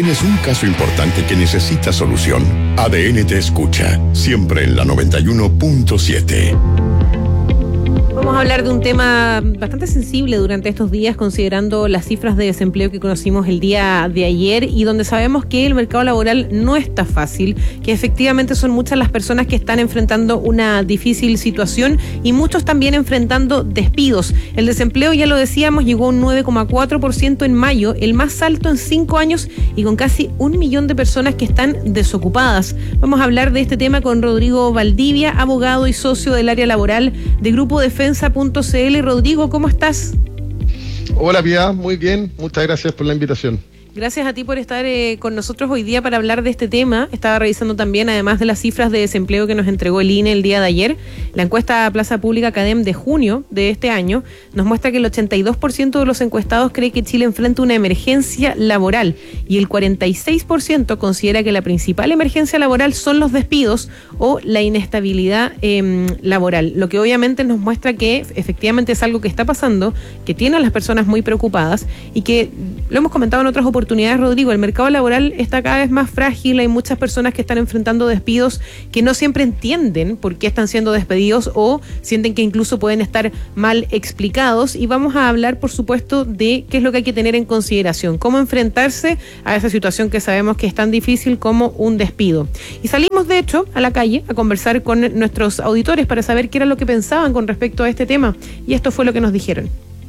Tienes un caso importante que necesita solución. ADN te escucha, siempre en la 91.7. Vamos a hablar de un tema bastante sensible durante estos días, considerando las cifras de desempleo que conocimos el día de ayer y donde sabemos que el mercado laboral no está fácil, que efectivamente son muchas las personas que están enfrentando una difícil situación y muchos también enfrentando despidos. El desempleo, ya lo decíamos, llegó a un 9,4% en mayo, el más alto en 5 años y con casi 1 millón de personas que están desocupadas. Vamos a hablar de este tema con Rodrigo Valdivia, abogado y socio del área laboral de Grupo Defensa.cl. Rodrigo, ¿cómo estás? Hola, Pia, muy bien, muchas gracias por la invitación. Gracias a ti por estar con nosotros hoy día para hablar de este tema. Estaba revisando también, además de las cifras de desempleo que nos entregó el INE el día de ayer, la encuesta Plaza Pública Cadem de junio de este año nos muestra que el 82% de los encuestados cree que Chile enfrenta una emergencia laboral y el 46% considera que la principal emergencia laboral son los despidos o la inestabilidad laboral, lo que obviamente nos muestra que efectivamente es algo que está pasando, que tiene a las personas muy preocupadas y que lo hemos comentado en otras oportunidades, Rodrigo, el mercado laboral está cada vez más frágil, hay muchas personas que están enfrentando despidos que no siempre entienden por qué están siendo despedidos o sienten que incluso pueden estar mal explicados, y vamos a hablar, por supuesto, de qué es lo que hay que tener en consideración, cómo enfrentarse a esa situación que sabemos que es tan difícil como un despido. Y salimos, de hecho, a la calle a conversar con nuestros auditores para saber qué era lo que pensaban con respecto a este tema, y esto fue lo que nos dijeron.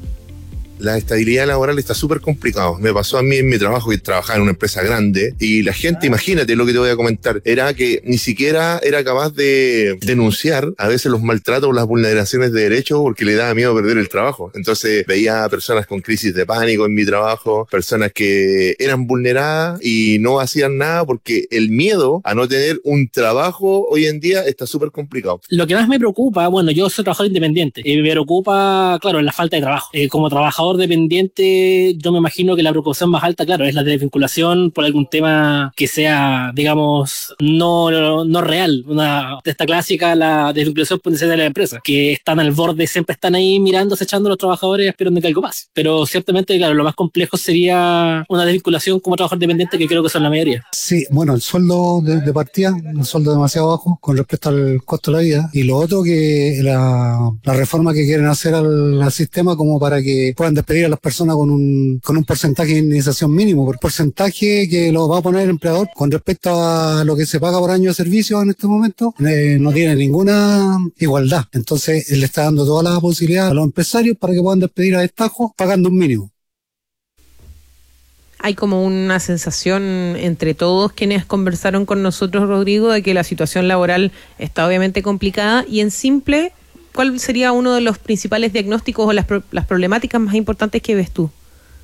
La estabilidad laboral está súper complicado. Me pasó a mí en mi trabajo, que trabajaba en una empresa grande, y la gente, imagínate lo que te voy a comentar, era que ni siquiera era capaz de denunciar a veces los maltratos o las vulneraciones de derechos porque le daba miedo perder el trabajo. Entonces veía personas con crisis de pánico en mi trabajo, personas que eran vulneradas y no hacían nada porque el miedo a no tener un trabajo hoy en día está súper complicado. Lo que más me preocupa, bueno, yo soy trabajador independiente, y me preocupa, claro, la falta de trabajo. Como trabajador dependiente, yo me imagino que la preocupación más alta, claro, es la de desvinculación por algún tema que sea, digamos, no real. Una de esta clásica, la desvinculación por necesidad de la empresa, que están al borde, siempre están ahí mirando, echando a los trabajadores, esperando que algo pase. Pero ciertamente, claro, lo más complejo sería una desvinculación como trabajador dependiente, que creo que son la mayoría. Sí, bueno, el sueldo de partida, un sueldo demasiado bajo con respecto al costo de la vida, y lo otro que la reforma que quieren hacer al sistema como para que puedan despedir a las personas con un porcentaje de indemnización mínimo, por porcentaje que lo va a poner el empleador con respecto a lo que se paga por año de servicio en este momento, no tiene ninguna igualdad. Entonces él le está dando toda la posibilidad a los empresarios para que puedan despedir a destajo pagando un mínimo. Hay como una sensación entre todos quienes conversaron con nosotros, Rodrigo, de que la situación laboral está obviamente complicada, y en simple, ¿cuál sería uno de los principales diagnósticos o las problemáticas más importantes que ves tú?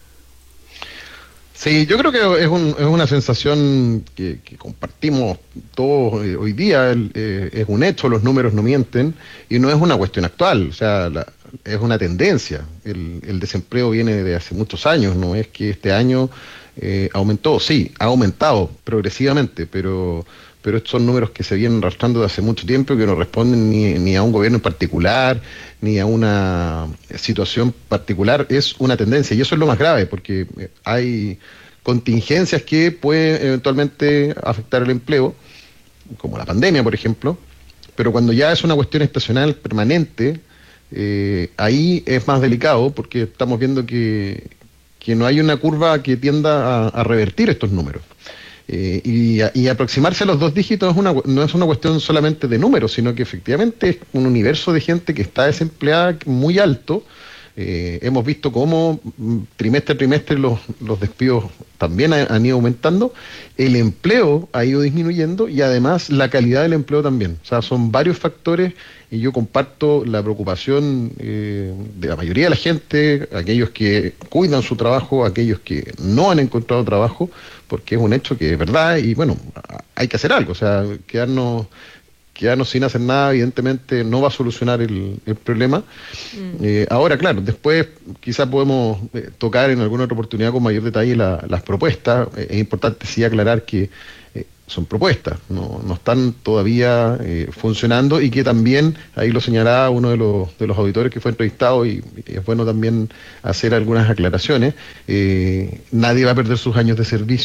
Sí, yo creo que es una sensación que compartimos todos hoy día. Es un hecho, los números no mienten y no es una cuestión actual, o sea, es una tendencia. El desempleo viene de hace muchos años, no es que este año aumentó, sí, ha aumentado progresivamente, pero estos son números que se vienen arrastrando de hace mucho tiempo y que no responden ni a un gobierno en particular, ni a una situación particular. Es una tendencia, y eso es lo más grave, porque hay contingencias que pueden eventualmente afectar el empleo, como la pandemia, por ejemplo, pero cuando ya es una cuestión estacional permanente, ahí es más delicado, porque estamos viendo que no hay una curva que tienda a revertir estos números. Y aproximarse a los 2 dígitos no es una cuestión solamente de números, sino que efectivamente es un universo de gente que está desempleada muy alto. Hemos visto cómo trimestre a trimestre los despidos también han ido aumentando, el empleo ha ido disminuyendo y además la calidad del empleo también. O sea, son varios factores, y yo comparto la preocupación de la mayoría de la gente, aquellos que cuidan su trabajo, aquellos que no han encontrado trabajo, porque es un hecho que es verdad y bueno, hay que hacer algo. O sea, quedarnos sin hacer nada evidentemente no va a solucionar el problema. Ahora, claro, después quizás podemos tocar en alguna otra oportunidad con mayor detalle las propuestas. Es importante sí aclarar que son propuestas, no están todavía funcionando, y que también, ahí lo señalaba uno de los auditores que fue entrevistado, y es bueno también hacer algunas aclaraciones. Nadie va a perder sus años de servicio.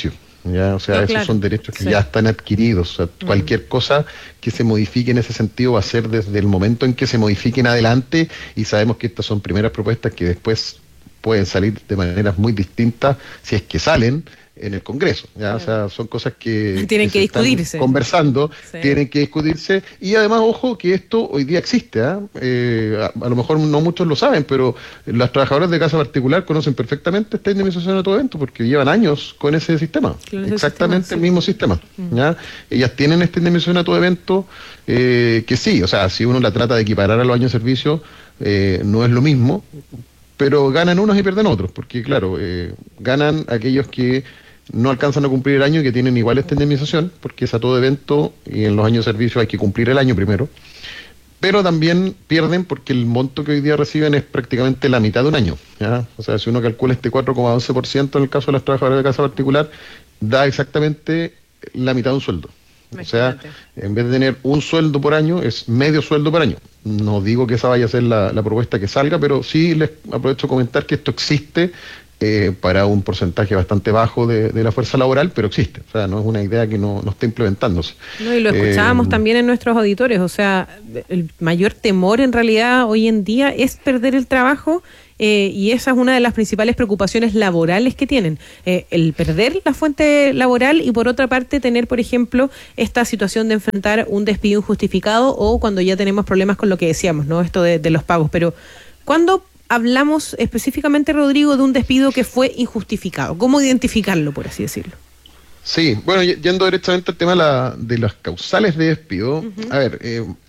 ¿ya? O sea, Claro. esos son derechos que Sí. ya están adquiridos. O sea, cualquier cosa que se modifique en ese sentido va a ser desde el momento en que se modifique en adelante, y sabemos que estas son primeras propuestas que después pueden salir de maneras muy distintas si es que salen en el Congreso, ¿ya? O sea, son cosas que Tienen que se están discutirse. conversando, Sí. tienen que discutirse, y además, ojo, que esto hoy día existe, ¿ah? A lo mejor no muchos lo saben, pero las trabajadoras de casa particular conocen perfectamente esta indemnización a todo evento, porque llevan años con ese sistema, Con ese exactamente sistema, el sí. mismo sistema, ¿ya? Ellas tienen esta indemnización a todo evento, que sí, o sea, si uno la trata de equiparar a los años de servicio, no es lo mismo, pero ganan unos y pierden otros, porque claro, ganan aquellos que no alcanzan a cumplir el año y que tienen igual esta indemnización, porque es a todo evento y en los años de servicio hay que cumplir el año primero, pero también pierden porque el monto que hoy día reciben es prácticamente la mitad de un año, ¿ya? O sea, si uno calcula este 4,11% en el caso de las trabajadoras de casa particular, da exactamente la mitad de un sueldo. O sea, Imagínate. en vez de tener un sueldo por año, es medio sueldo por año. No digo que esa vaya a ser la propuesta que salga, pero sí les aprovecho a comentar que esto existe para un porcentaje bastante bajo de la fuerza laboral, pero existe. O sea, no es una idea que no está implementándose. No, y lo escuchábamos también en nuestros auditores, o sea, el mayor temor en realidad hoy en día es perder el trabajo, y esa es una de las principales preocupaciones laborales que tienen, el perder la fuente laboral y por otra parte tener, por ejemplo, esta situación de enfrentar un despido injustificado o cuando ya tenemos problemas con lo que decíamos, ¿no? Esto de los pagos. Pero, ¿cuándo hablamos específicamente, Rodrigo, de un despido que fue injustificado? ¿Cómo identificarlo, por así decirlo? Sí, bueno, yendo directamente al tema de las causales de despido, a ver,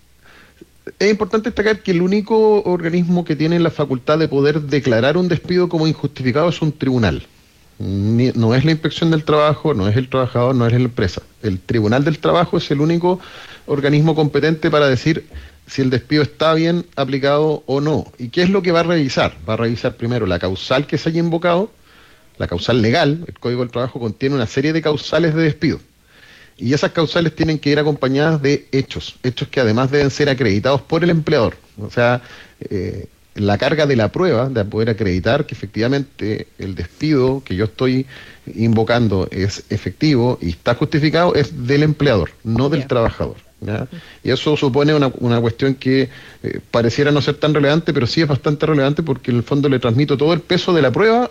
es importante destacar que el único organismo que tiene la facultad de poder declarar un despido como injustificado es un tribunal. No es la inspección del trabajo, no es el trabajador, no es la empresa. El Tribunal del Trabajo es el único organismo competente para decir si el despido está bien aplicado o no. ¿Y qué es lo que va a revisar? Va a revisar primero la causal que se haya invocado, la causal legal. El Código del Trabajo contiene una serie de causales de despido. Y esas causales tienen que ir acompañadas de hechos que además deben ser acreditados por el empleador. O sea, la carga de la prueba de poder acreditar que efectivamente el despido que yo estoy invocando es efectivo y está justificado es del empleador, no del trabajador, ¿ya? Y eso supone una cuestión que pareciera no ser tan relevante, pero sí es bastante relevante porque en el fondo le transmito todo el peso de la prueba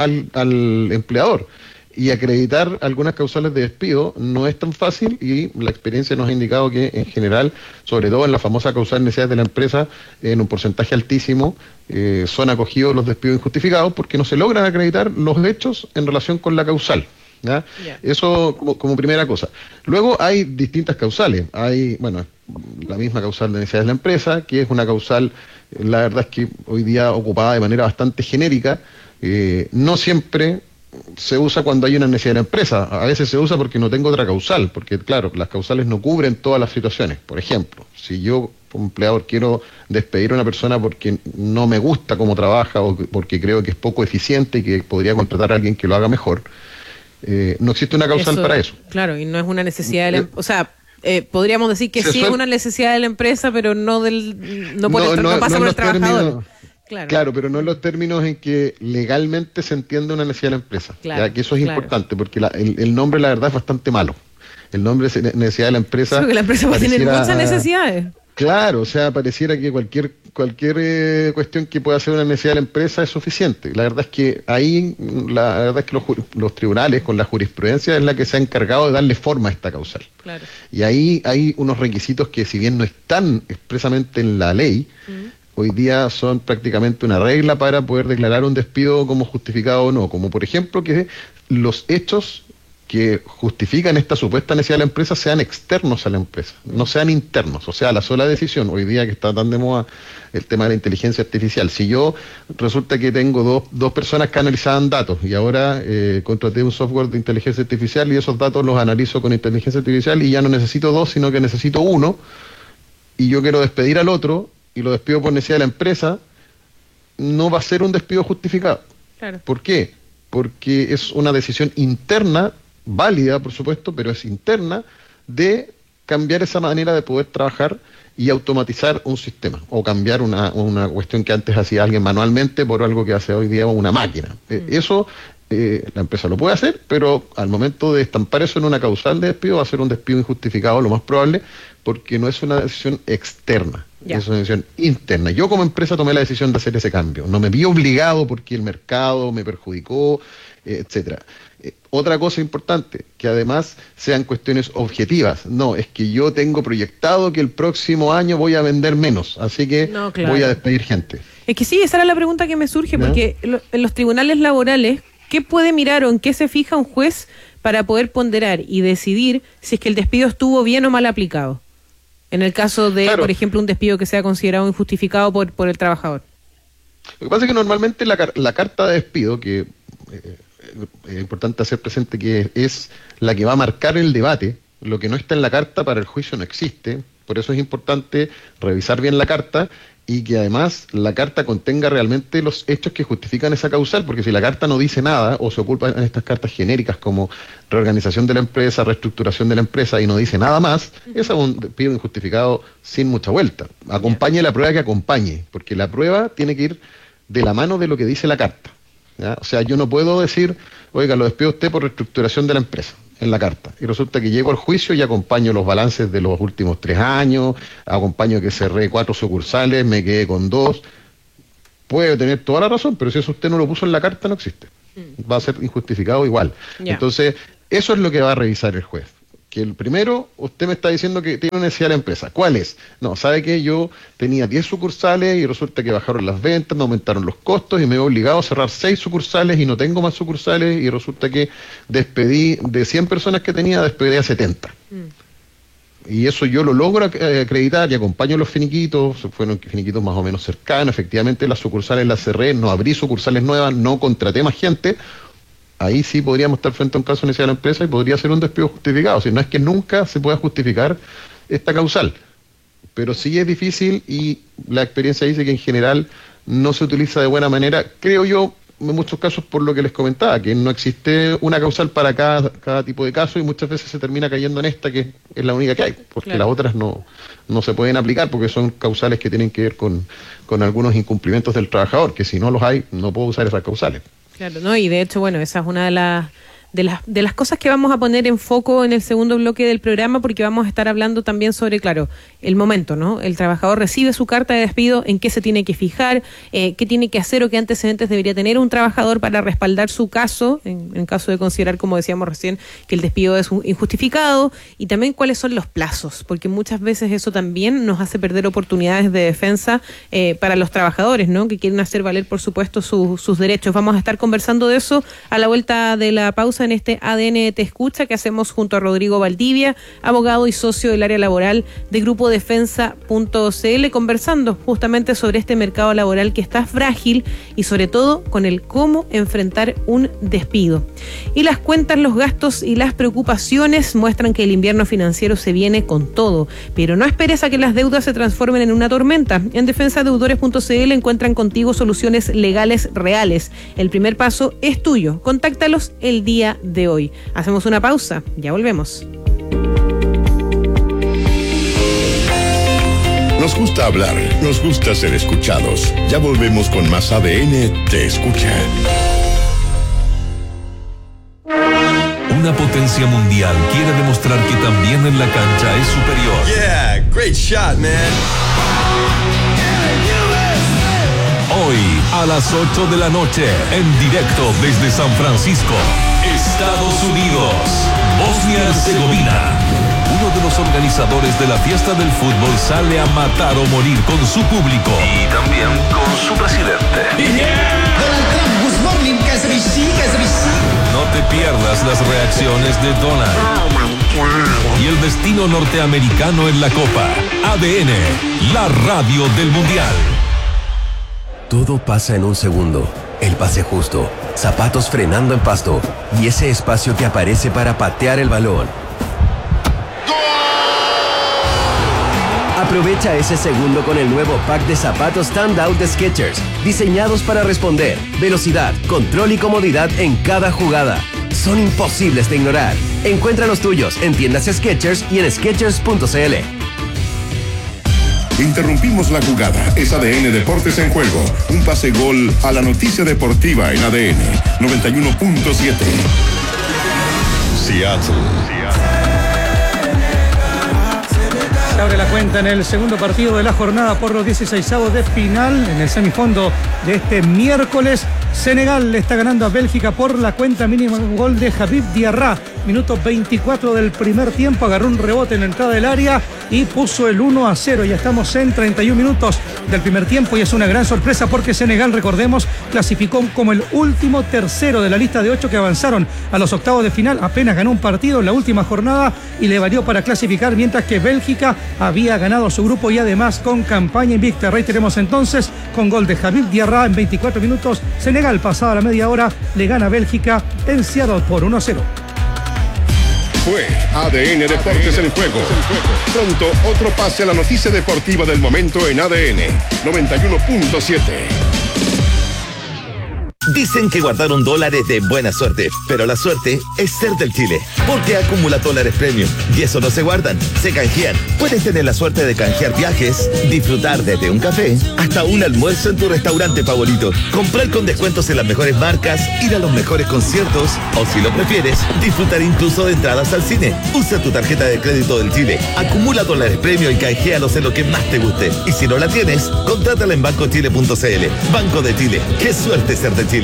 al empleador. Y acreditar algunas causales de despido no es tan fácil y la experiencia nos ha indicado que en general, sobre todo en la famosa causal de necesidades de la empresa, en un porcentaje altísimo, son acogidos los despidos injustificados porque no se logran acreditar los hechos en relación con la causal, ¿ya? Ya. Eso como primera cosa. Luego hay distintas causales. Hay, bueno, la misma causal de necesidades de la empresa, que es una causal, la verdad es que hoy día ocupada de manera bastante genérica, no siempre se usa cuando hay una necesidad de la empresa. A veces se usa porque no tengo otra causal, porque claro, las causales no cubren todas las situaciones. Por ejemplo, si yo como empleador quiero despedir a una persona porque no me gusta cómo trabaja o porque creo que es poco eficiente y que podría contratar a alguien que lo haga mejor, no existe una causal para eso. Claro, y no es una necesidad de la o sea, podríamos decir que Se sí es una necesidad de la empresa, pero no no pasa por el trabajador. Claro, pero no en los términos en que legalmente se entiende una necesidad de la empresa. Claro, ¿ya? Que eso es claro. importante, porque el nombre, la verdad, es bastante malo. El nombre es necesidad de la empresa. Porque la empresa va a tener pareciera- muchas necesidades. Claro, o sea, pareciera que cualquier cuestión que pueda ser una necesidad de la empresa es suficiente. La verdad es que ahí, la verdad es que los tribunales, con la jurisprudencia, es la que se ha encargado de darle forma a esta causal. Claro. Y ahí hay unos requisitos que, si bien no están expresamente en la ley, hoy día son prácticamente una regla para poder declarar un despido como justificado o no. Como por ejemplo que los hechos que justifican esta supuesta necesidad de la empresa sean externos a la empresa, no sean internos. O sea, la sola decisión, hoy día que está tan de moda el tema de la inteligencia artificial, si yo resulta que tengo dos personas que analizaban datos y ahora contraté un software de inteligencia artificial y esos datos los analizo con inteligencia artificial y ya no necesito dos, sino que necesito uno, y yo quiero despedir al otro y lo despido por necesidad de la empresa, no va a ser un despido justificado. Claro. ¿Por qué? Porque es una decisión interna, válida por supuesto, pero es interna, de cambiar esa manera de poder trabajar y automatizar un sistema, o cambiar una cuestión que antes hacía alguien manualmente por algo que hace hoy día una máquina. Eso la empresa lo puede hacer, pero al momento de estampar eso en una causal de despido va a ser un despido injustificado, lo más probable, porque no es una decisión externa, es una decisión interna. Yo como empresa tomé la decisión de hacer ese cambio, no me vi obligado porque el mercado me perjudicó, etcétera. Otra cosa importante, que además sean cuestiones objetivas. No, es que yo tengo proyectado que el próximo año voy a vender menos, así que voy a despedir gente. Es que sí, esa era la pregunta que me surge, porque en los tribunales laborales, ¿qué puede mirar o en qué se fija un juez para poder ponderar y decidir si es que el despido estuvo bien o mal aplicado? En el caso de, por ejemplo, un despido que sea considerado injustificado por el trabajador. Lo que pasa es que normalmente la carta de despido, que es importante hacer presente que es la que va a marcar el debate, lo que no está en la carta para el juicio no existe, por eso es importante revisar bien la carta y que además la carta contenga realmente los hechos que justifican esa causal, porque si la carta no dice nada o se ocupa en estas cartas genéricas como reorganización de la empresa, reestructuración de la empresa y no dice nada más, es un despido injustificado sin mucha vuelta. Acompañe la prueba que acompañe, porque la prueba tiene que ir de la mano de lo que dice la carta. ¿Ya? O sea, yo no puedo decir, oiga, lo despido usted por reestructuración de la empresa en la carta, y resulta que llego al juicio y acompaño los balances de los últimos 3 años, acompaño que cerré 4 sucursales, me quedé con 2. Puede tener toda la razón, pero si eso usted no lo puso en la carta, no existe. Va a ser injustificado igual. Entonces, eso es lo que va a revisar el juez. Que el primero, usted me está diciendo que tiene una necesidad la empresa. ¿Cuál es? No, sabe que yo tenía 10 sucursales y resulta que bajaron las ventas, me aumentaron los costos y me he obligado a cerrar 6 sucursales y no tengo más sucursales y resulta que despedí de 100 personas que tenía, despedí a 70. Y eso yo lo logro acreditar y acompaño los finiquitos, fueron finiquitos más o menos cercanos, efectivamente las sucursales las cerré, no abrí sucursales nuevas, no contraté más gente. Ahí sí podríamos estar frente a un caso de necesidad de la empresa y podría ser un despido justificado. O sea, no es que nunca se pueda justificar esta causal, pero sí es difícil y la experiencia dice que en general no se utiliza de buena manera, creo yo, en muchos casos por lo que les comentaba, que no existe una causal para cada tipo de caso y muchas veces se termina cayendo en esta que es la única que hay, porque las otras no se pueden aplicar porque son causales que tienen que ver con algunos incumplimientos del trabajador, que si no los hay, no puedo usar esas causales. Claro, ¿no? Y de hecho, bueno, esa es una de las cosas que vamos a poner en foco en el segundo bloque del programa, porque vamos a estar hablando también sobre, claro, el momento, ¿no? El trabajador recibe su carta de despido, en qué se tiene que fijar, qué tiene que hacer o qué antecedentes debería tener un trabajador para respaldar su caso, en caso de considerar, como decíamos recién, que el despido es injustificado, y también cuáles son los plazos, porque muchas veces eso también nos hace perder oportunidades de defensa para los trabajadores, ¿no? Que quieren hacer valer, por supuesto, sus derechos. Vamos a estar conversando de eso a la vuelta de la pausa en este ADN Te Escucha que hacemos junto a Rodrigo Valdivia, abogado y socio del área laboral de Grupo Defensa.cl, conversando justamente sobre este mercado laboral que está frágil y sobre todo con el cómo enfrentar un despido. Y las cuentas, los gastos y las preocupaciones muestran que el invierno financiero se viene con todo, pero no esperes a que las deudas se transformen en una tormenta. En defensadeudores.cl encuentran contigo soluciones legales reales. El primer paso es tuyo. Contáctalos el día de hoy. Hacemos una pausa, ya volvemos. Nos gusta hablar, nos gusta ser escuchados. Ya volvemos con más ADN Te Escucha. Una potencia mundial quiere demostrar que también en la cancha es superior. Yeah, great shot, man. Hoy, a las 8 de la noche, en directo desde San Francisco, Estados Unidos, Bosnia-Herzegovina. Uno de los organizadores de la fiesta del fútbol sale a matar o morir con su público. Y también con su presidente. No te pierdas las reacciones de Donald. Y el destino norteamericano en la Copa. ADN, la radio del Mundial. Todo pasa en un segundo. El pase justo, zapatos frenando en pasto y ese espacio que aparece para patear el balón. Aprovecha ese segundo con el nuevo pack de zapatos Standout de Skechers, diseñados para responder, velocidad, control y comodidad en cada jugada. Son imposibles de ignorar. Encuentra los tuyos en tiendas Skechers y en Skechers.cl. Interrumpimos la jugada. Es ADN Deportes en juego. Un pase gol a la noticia deportiva en ADN 91.7. Seattle. Se abre la cuenta en el segundo partido de la jornada por los 16avos de final. En el semifondo de este miércoles, Senegal le está ganando a Bélgica por la cuenta mínima. Un gol de Habib Diarra, minuto 24 del primer tiempo. Agarró un rebote en la entrada del área y puso el 1-0. Ya estamos en 31 minutos del primer tiempo y es una gran sorpresa porque Senegal, recordemos, clasificó como el último tercero de la lista de 8 que avanzaron a los octavos de final. Apenas ganó un partido en la última jornada y le valió para clasificar, mientras que Bélgica había ganado su grupo y además con campaña invicta. Reiteremos entonces, con gol de Habib Diarra en 24 minutos, Senegal, pasada la media hora, le gana a Bélgica en Seattle por 1-0. Fue ADN Deportes en juego. Pronto, otro pase a la noticia deportiva del momento en ADN 91.7. Dicen que guardaron dólares de buena suerte, pero la suerte es ser del Chile, porque acumula dólares premium y eso no se guardan, se canjean. Puedes tener la suerte de canjear viajes, disfrutar desde un café hasta un almuerzo en tu restaurante favorito, comprar con descuentos en las mejores marcas, ir a los mejores conciertos o, si lo prefieres, disfrutar incluso de entradas al cine. Usa tu tarjeta de crédito del Chile, acumula dólares premium y canjealos en lo que más te guste. Y si no la tienes, contrátala en bancochile.cl. Banco de Chile, qué suerte ser de Chile.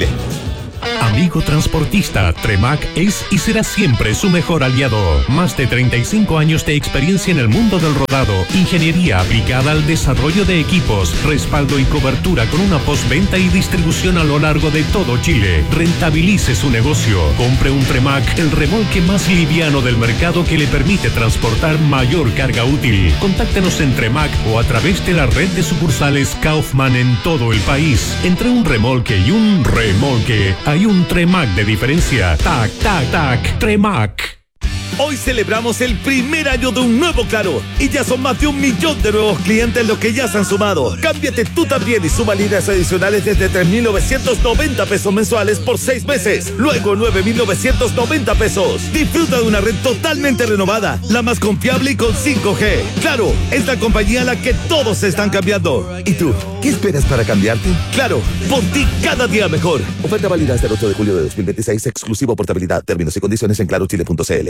Amigo transportista, Tremac es y será siempre su mejor aliado. Más de 35 años de experiencia en el mundo del rodado, ingeniería aplicada al desarrollo de equipos, respaldo y cobertura con una postventa y distribución a lo largo de todo Chile. Rentabilice su negocio. Compre un Tremac, el remolque más liviano del mercado que le permite transportar mayor carga útil. Contáctenos en Tremac o a través de la red de sucursales Kaufman en todo el país. Entre un remolque y un remolque hay un Tremac de diferencia. Tac, tac, tac. Tremac. Hoy celebramos el primer año de un nuevo Claro y ya son más de 1 millón de nuevos clientes los que ya se han sumado. Cámbiate tú también y suma líneas adicionales desde 3.990 pesos mensuales por 6 meses. Luego 9.990 pesos. Disfruta de una red totalmente renovada, la más confiable y con 5G. Claro, es la compañía a la que todos se están cambiando. ¿Y tú? ¿Qué esperas para cambiarte? Claro, por ti cada día mejor. Oferta válida hasta el 8 de julio de 2026, exclusivo portabilidad. Términos y condiciones en clarochile.cl.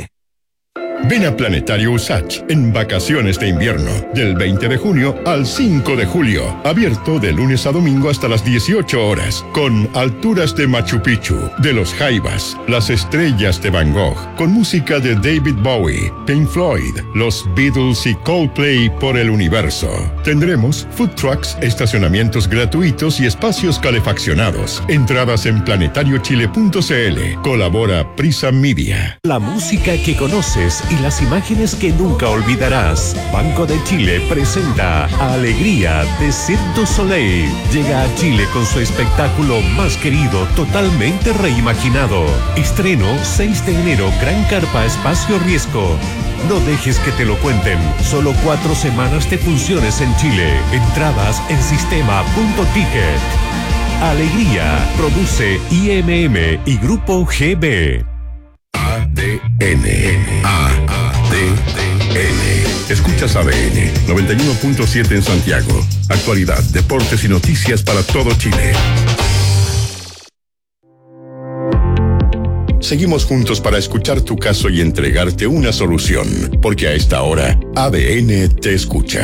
Ven a Planetario Usach en vacaciones de invierno, del 20 de junio al 5 de julio. Abierto de lunes a domingo hasta las 18 horas, con alturas de Machu Picchu, de los Jaivas, las estrellas de Van Gogh, con música de David Bowie, Pink Floyd, los Beatles y Coldplay por el universo. Tendremos food trucks, estacionamientos gratuitos y espacios calefaccionados. Entradas en planetariochile.cl. Colabora Prisa Media. La música que conoces y las imágenes que nunca olvidarás. Banco de Chile presenta Alegría de Cirque du Soleil. Llega a Chile con su espectáculo más querido, totalmente reimaginado. Estreno 6 de enero, Gran Carpa Espacio Riesgo. No dejes que te lo cuenten. Solo 4 semanas de funciones en Chile. Entradas en sistema.ticket. Alegría produce IMM y Grupo GB. ADN. Escuchas ADN 91.7 en Santiago. Actualidad, deportes y noticias para todo Chile. Seguimos juntos para escuchar tu caso y entregarte una solución, porque a esta hora ADN te escucha.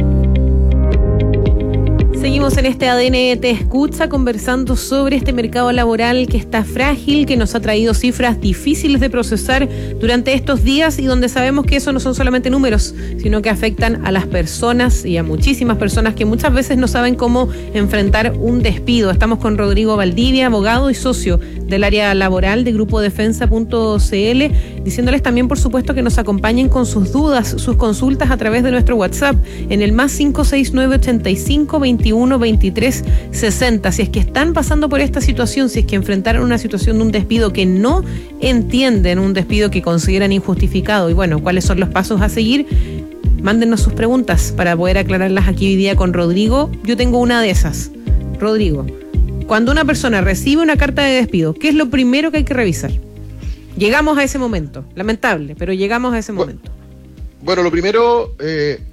Seguimos en este ADN Te Escucha conversando sobre este mercado laboral que está frágil, que nos ha traído cifras difíciles de procesar durante estos días y donde sabemos que eso no son solamente números, sino que afectan a las personas y a muchísimas personas que muchas veces no saben cómo enfrentar un despido. Estamos con Rodrigo Valdivia, abogado y socio del área laboral de Grupo Defensa.cl, diciéndoles también, por supuesto, que nos acompañen con sus dudas, sus consultas a través de nuestro WhatsApp en el +569 85 21 23 60. Si es que están pasando por esta situación, si es que enfrentaron una situación de un despido que no entienden, un despido que consideran injustificado, y bueno, cuáles son los pasos a seguir, mándenos sus preguntas para poder aclararlas aquí hoy día con Rodrigo. Yo tengo una de esas. Rodrigo, cuando una persona recibe una carta de despido, ¿qué es lo primero que hay que revisar? Llegamos a ese momento, lamentable, pero llegamos a ese momento. Bueno, lo primero,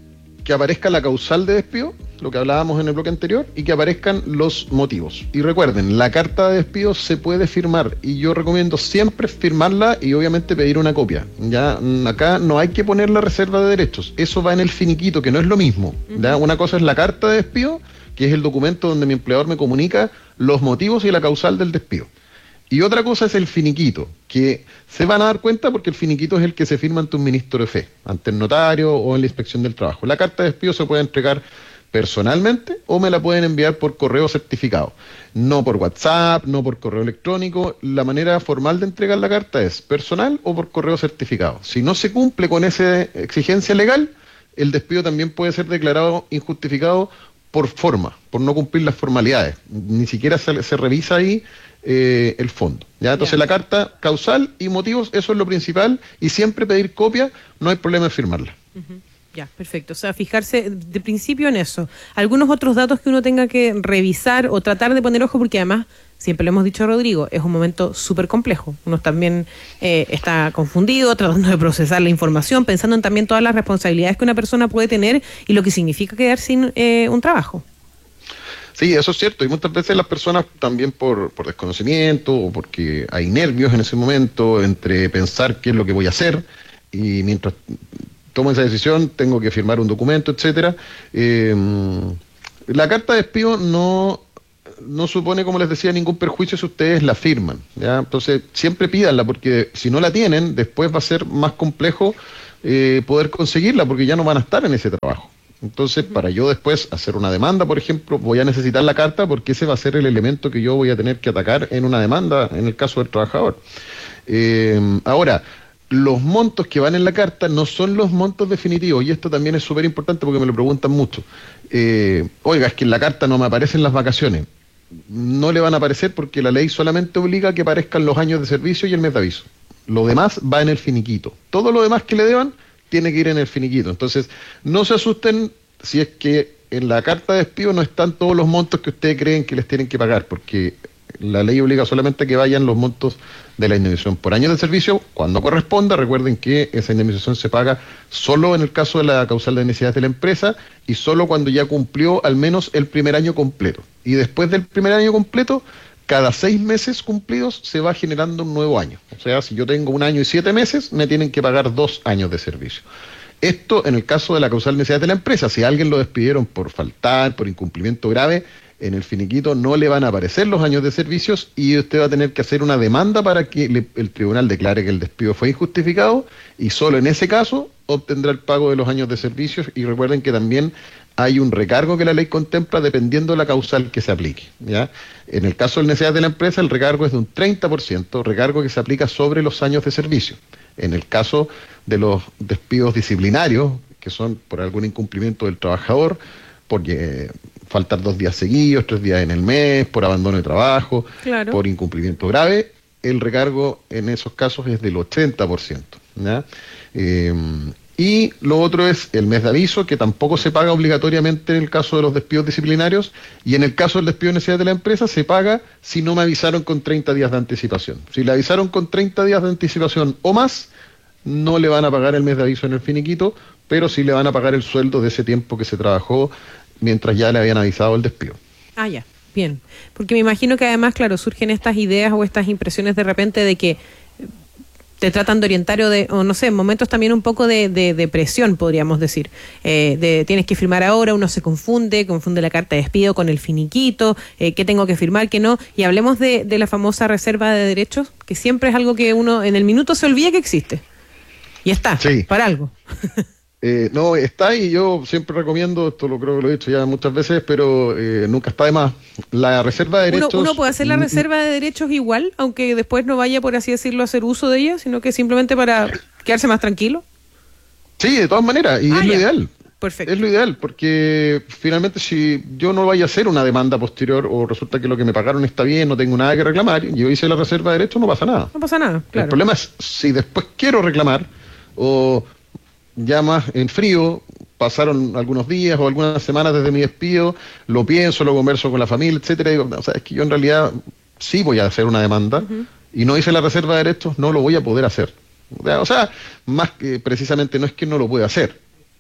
que aparezca la causal de despido, lo que hablábamos en el bloque anterior, y que aparezcan los motivos. Y recuerden, la carta de despido se puede firmar, y yo recomiendo siempre firmarla y obviamente pedir una copia. Ya acá no hay que poner la reserva de derechos, eso va en el finiquito, que no es lo mismo. ¿Ya? Una cosa es la carta de despido, que es el documento donde mi empleador me comunica los motivos y la causal del despido. Y otra cosa es el finiquito, que se van a dar cuenta porque el finiquito es el que se firma ante un ministro de fe, ante el notario o en la inspección del trabajo. La carta de despido se puede entregar personalmente o me la pueden enviar por correo certificado. No por WhatsApp, no por correo electrónico. La manera formal de entregar la carta es personal o por correo certificado. Si no se cumple con esa exigencia legal, el despido también puede ser declarado injustificado por forma, por no cumplir las formalidades. Ni siquiera se revisa ahí el fondo. ¿Ya? Entonces la carta causal y motivos, eso es lo principal, y siempre pedir copia, no hay problema en firmarla. Ya, perfecto. O sea, fijarse de principio en eso. Algunos otros datos que uno tenga que revisar o tratar de poner ojo, porque además, siempre lo hemos dicho a Rodrigo, es un momento súper complejo. Uno también está confundido, tratando de procesar la información, pensando en también todas las responsabilidades que una persona puede tener y lo que significa quedar sin un trabajo. Sí, eso es cierto, y muchas veces las personas también por desconocimiento o porque hay nervios en ese momento entre pensar qué es lo que voy a hacer y mientras tomo esa decisión tengo que firmar un documento, etcétera. La carta de despido no supone, como les decía, ningún perjuicio si ustedes la firman, ¿ya? Entonces siempre pídanla porque si no la tienen después va a ser más complejo poder conseguirla porque ya no van a estar en ese trabajo. Entonces, para yo después hacer una demanda, por ejemplo, voy a necesitar la carta porque ese va a ser el elemento que yo voy a tener que atacar en una demanda en el caso del trabajador. Ahora, los montos que van en la carta no son los montos definitivos, y esto también es súper importante porque me lo preguntan mucho. Oiga, es que en la carta no me aparecen las vacaciones. No le van a aparecer porque la ley solamente obliga a que aparezcan los años de servicio y el mes de aviso. Lo demás va en el finiquito. Todo lo demás que le deban tiene que ir en el finiquito. Entonces, no se asusten si es que en la carta de despido no están todos los montos que ustedes creen que les tienen que pagar, porque la ley obliga solamente a que vayan los montos de la indemnización por años de servicio cuando corresponda. Recuerden que esa indemnización se paga solo en el caso de la causal de necesidades de la empresa y solo cuando ya cumplió al menos el primer año completo. Y después del primer año completo, cada 6 meses cumplidos se va generando un nuevo año. O sea, si yo tengo 1 año y 7 meses, me tienen que pagar 2 años de servicio. Esto en el caso de la causal de necesidades de la empresa. Si a alguien lo despidieron por faltar, por incumplimiento grave, en el finiquito no le van a aparecer los años de servicios y usted va a tener que hacer una demanda para que el tribunal declare que el despido fue injustificado y solo en ese caso obtendrá el pago de los años de servicios. Y recuerden que también hay un recargo que la ley contempla dependiendo de la causal que se aplique, ¿ya? En el caso de necesidades de la empresa, el recargo es de un 30%, recargo que se aplica sobre los años de servicio. En el caso de los despidos disciplinarios, que son por algún incumplimiento del trabajador, porque faltar 2 días seguidos, 3 días en el mes, por abandono de trabajo, claro, por incumplimiento grave, el recargo en esos casos es del 80%, ¿ya? Y lo otro es el mes de aviso, que tampoco se paga obligatoriamente en el caso de los despidos disciplinarios, y en el caso del despido de necesidad de la empresa se paga si no me avisaron con 30 días de anticipación. Si le avisaron con 30 días de anticipación o más, no le van a pagar el mes de aviso en el finiquito, pero sí le van a pagar el sueldo de ese tiempo que se trabajó mientras ya le habían avisado el despido. Ah, ya, bien. Porque me imagino que además, claro, surgen estas ideas o estas impresiones de repente de que te tratan de orientar o no sé, en momentos también un poco de presión, podríamos decir. Tienes que firmar ahora, uno se confunde la carta de despido con el finiquito, qué tengo que firmar, qué no. Y hablemos de la famosa reserva de derechos, que siempre es algo que uno en el minuto se olvida que existe. Y está, sí, para algo. No, está, y yo siempre recomiendo, esto creo que lo he dicho ya muchas veces, pero nunca está de más. La reserva de derechos... ¿Uno puede hacer la reserva de derechos igual, aunque después no vaya, por así decirlo, a hacer uso de ella, sino que simplemente para quedarse más tranquilo? Sí, de todas maneras, y es lo ideal. Perfecto. Es lo ideal, porque finalmente si yo no vaya a hacer una demanda posterior o resulta que lo que me pagaron está bien, no tengo nada que reclamar, yo hice la reserva de derechos, no pasa nada. No pasa nada, claro. El problema es si después quiero reclamar o... ya más en frío, pasaron algunos días o algunas semanas desde mi despido, lo pienso, lo converso con la familia, etcétera, y digo, o sea, es que yo en realidad sí voy a hacer una demanda y no hice la reserva de derechos, no lo voy a poder hacer. O sea, más que precisamente no es que no lo pueda hacer,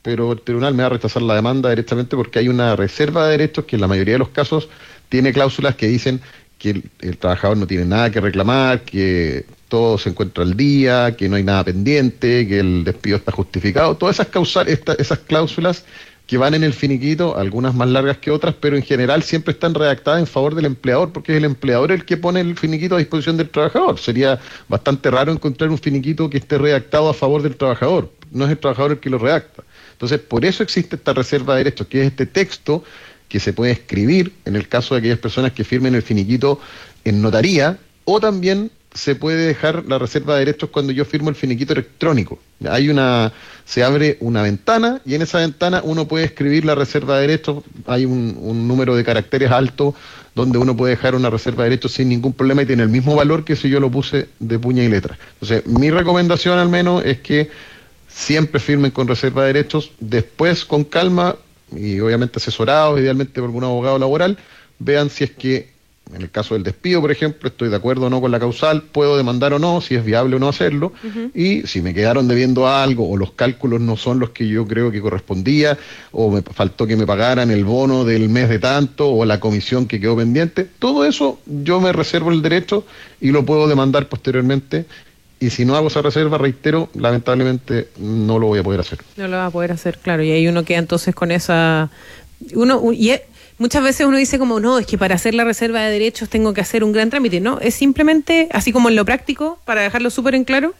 pero el tribunal me va a rechazar la demanda directamente porque hay una reserva de derechos que en la mayoría de los casos tiene cláusulas que dicen que el trabajador no tiene nada que reclamar, que todo se encuentra al día, que no hay nada pendiente, que el despido está justificado. Todas esas cláusulas que van en el finiquito, algunas más largas que otras, pero en general siempre están redactadas en favor del empleador, porque es el empleador el que pone el finiquito a disposición del trabajador. Sería bastante raro encontrar un finiquito que esté redactado a favor del trabajador. No es el trabajador el que lo redacta. Entonces, por eso existe esta reserva de derechos, que es este texto que se puede escribir en el caso de aquellas personas que firmen el finiquito en notaría, o también se puede dejar la reserva de derechos cuando yo firmo el finiquito electrónico. Se abre una ventana y en esa ventana uno puede escribir la reserva de derechos. Hay un número de caracteres alto donde uno puede dejar una reserva de derechos sin ningún problema y tiene el mismo valor que si yo lo puse de puño y letra. Entonces, mi recomendación al menos es que siempre firmen con reserva de derechos, después con calma y obviamente asesorados, idealmente por algún abogado laboral, vean si es que en el caso del despido, por ejemplo, estoy de acuerdo o no con la causal, puedo demandar o no, si es viable o no hacerlo, y si me quedaron debiendo algo o los cálculos no son los que yo creo que correspondía, o me faltó que me pagaran el bono del mes de tanto, o la comisión que quedó pendiente, todo eso yo me reservo el derecho y lo puedo demandar posteriormente. Y si no hago esa reserva, reitero, lamentablemente no lo voy a poder hacer. No lo va a poder hacer, claro, y ahí uno queda entonces con esa... Muchas veces uno dice como, no, es que para hacer la reserva de derechos tengo que hacer un gran trámite. No, es simplemente, así como en lo práctico, para dejarlo súper en claro.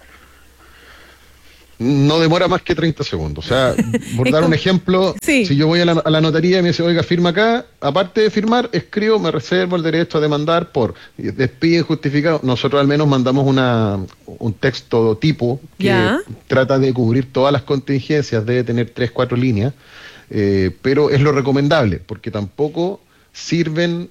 No demora más que 30 segundos. O sea, por dar un ejemplo, sí. Si yo voy a la notaría y me dice, oiga, firma acá, aparte de firmar, escribo, me reservo el derecho a demandar por despido injustificado. Nosotros al menos mandamos un texto tipo que trata de cubrir todas las contingencias, debe tener 3-4 líneas. Pero es lo recomendable, porque tampoco sirven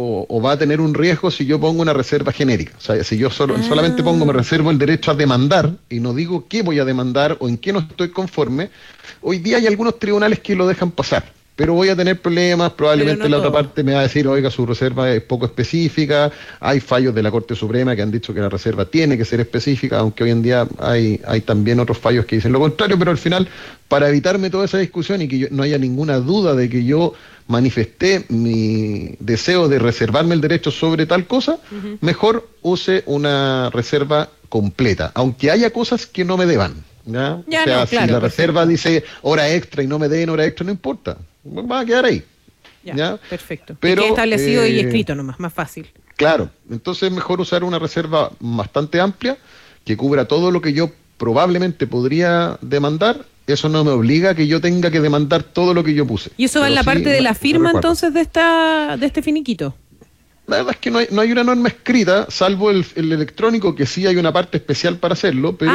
o va a tener un riesgo si yo pongo una reserva genérica. O sea, si yo solamente me reservo el derecho a demandar y no digo qué voy a demandar o en qué no estoy conforme, hoy día hay algunos tribunales que lo dejan pasar. Pero voy a tener problemas, probablemente la otra parte me va a decir, oiga, su reserva es poco específica, hay fallos de la Corte Suprema que han dicho que la reserva tiene que ser específica, aunque hoy en día hay también otros fallos que dicen lo contrario, pero al final, para evitarme toda esa discusión y que no haya ninguna duda de que yo manifesté mi deseo de reservarme el derecho sobre tal cosa, mejor use una reserva completa, aunque haya cosas que no me deban. ¿Ya? O sea, si la reserva dice hora extra y no me den hora extra, no importa, va a quedar ahí. ¿Ya? Perfecto. Pero establecido y escrito nomás, más fácil. Claro, entonces es mejor usar una reserva bastante amplia que cubra todo lo que yo probablemente podría demandar. Eso no me obliga a que yo tenga que demandar todo lo que yo puse. ¿Y eso va en la parte de la firma entonces de este finiquito? La verdad es que no hay una norma escrita, salvo el electrónico, que sí hay una parte especial para hacerlo, pero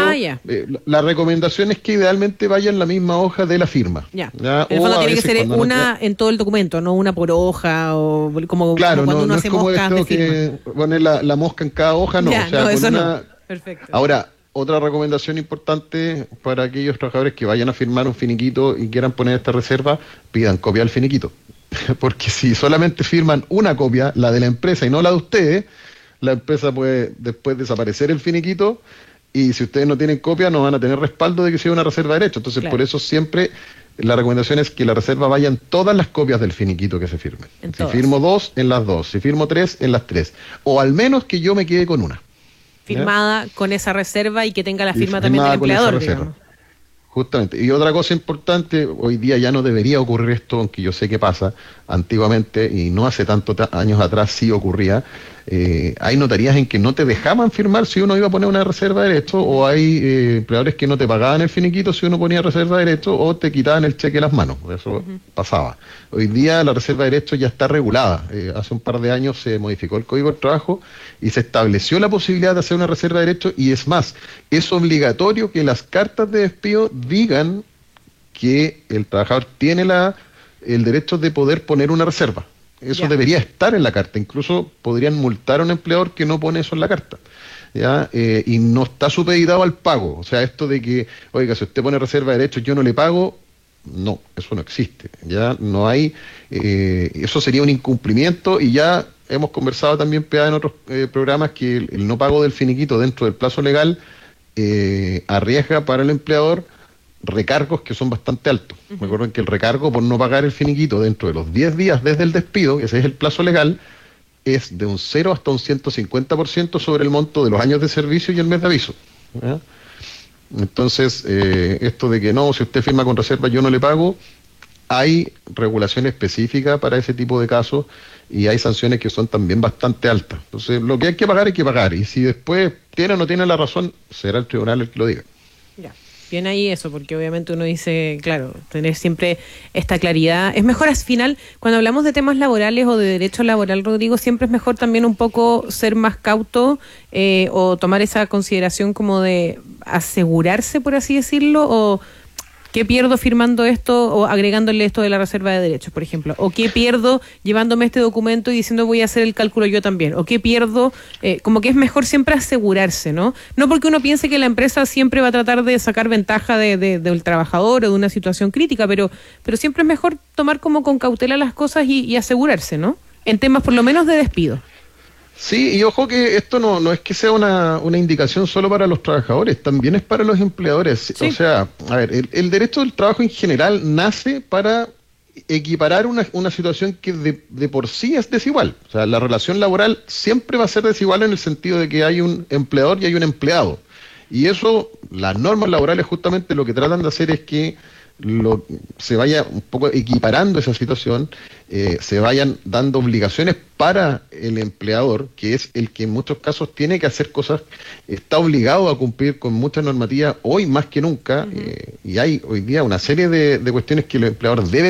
la recomendación es que idealmente vaya en la misma hoja de la firma. En el fondo tiene que ser una en todo el documento, no una por hoja, o como cuando uno hace moscas de firma. Que poner la mosca en cada hoja, no. Eso no. Perfecto. Ahora, otra recomendación importante para aquellos trabajadores que vayan a firmar un finiquito y quieran poner esta reserva, pidan copia del finiquito. Porque si solamente firman una copia, la de la empresa y no la de ustedes, la empresa puede después desaparecer el finiquito y si ustedes no tienen copia no van a tener respaldo de que sea una reserva de derechos. Entonces, por eso siempre la recomendación es que la reserva vayan todas las copias del finiquito que se firmen. Si firmo 2, en las 2. Si firmo 3, en las 3. O al menos que yo me quede con una. Firmada con esa reserva y que tenga la firma también del empleador, digamos. Justamente. Y otra cosa importante, hoy día ya no debería ocurrir esto, aunque yo sé que pasa, antiguamente, y no hace tantos años atrás sí ocurría, hay notarías en que no te dejaban firmar si uno iba a poner una reserva de derechos, o hay empleadores que no te pagaban el finiquito si uno ponía reserva de derechos, o te quitaban el cheque de las manos. Eso pasaba. Hoy día la reserva de derechos ya está regulada. Hace un par de años se modificó el Código del Trabajo y se estableció la posibilidad de hacer una reserva de derechos, y es más, es obligatorio que las cartas de despido digan que el trabajador tiene el derecho de poder poner una reserva. Eso debería estar en la carta. Incluso podrían multar a un empleador que no pone eso en la carta. Y no está supeditado al pago. O sea, esto de que, oiga, si usted pone reserva de derechos, yo no le pago, no, eso no existe. Ya no hay, eso sería un incumplimiento, y ya hemos conversado también, PA, en otros programas, que el no pago del finiquito dentro del plazo legal arriesga para el empleador recargos que son bastante altos. Recuerden que el recargo por no pagar el finiquito dentro de los 10 días desde el despido, que ese es el plazo legal, es de un 0 hasta un 150% sobre el monto de los años de servicio y el mes de aviso. ¿Ya? Entonces, esto de que no, si usted firma con reserva yo no le pago, hay regulación específica para ese tipo de casos y hay sanciones que son también bastante altas. Entonces, lo que hay que pagar, y si después tiene o no tiene la razón, será el tribunal el que lo diga. Ya. Bien ahí eso, porque obviamente uno dice, claro, tener siempre esta claridad. Es mejor al final, cuando hablamos de temas laborales o de derecho laboral, Rodrigo, siempre es mejor también un poco ser más cauto o tomar esa consideración como de asegurarse, por así decirlo, o ¿qué pierdo firmando esto o agregándole esto de la reserva de derechos, por ejemplo? ¿O qué pierdo llevándome este documento y diciendo voy a hacer el cálculo yo también? ¿O qué pierdo? Como que es mejor siempre asegurarse, ¿no? No porque uno piense que la empresa siempre va a tratar de sacar ventaja del trabajador o de una situación crítica, pero siempre es mejor tomar como con cautela las cosas y asegurarse, ¿no? En temas por lo menos de despido. Sí, y ojo que esto no es que sea una indicación solo para los trabajadores, también es para los empleadores. Sí. O sea, a ver, el derecho del trabajo en general nace para equiparar una situación que de por sí es desigual. O sea, la relación laboral siempre va a ser desigual en el sentido de que hay un empleador y hay un empleado. Y eso, las normas laborales justamente lo que tratan de hacer es que se vaya un poco equiparando esa situación, se vayan dando obligaciones para el empleador, que es el que en muchos casos tiene que hacer cosas, está obligado a cumplir con muchas normativas hoy más que nunca, y hay hoy día una serie de cuestiones que los empleadores deben